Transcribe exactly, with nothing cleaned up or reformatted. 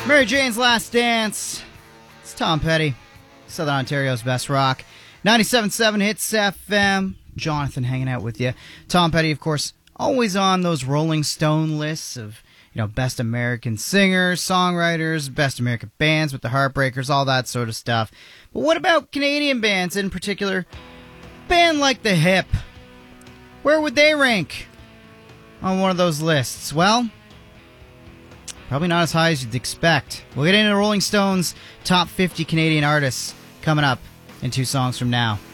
Mary Jane's Last Dance. It's Tom Petty, Southern Ontario's best rock. ninety-seven point seven Hits F M. Jonathan hanging out with you. Tom Petty, of course, always on those Rolling Stone lists of, you know, best American singers, songwriters, best American bands with the Heartbreakers, all that sort of stuff. But what about Canadian bands, in particular? A band like The Hip. Where would they rank on one of those lists? Well, probably not as high as you'd expect. We'll get into Rolling Stone's top fifty Canadian artists coming up in two songs from now.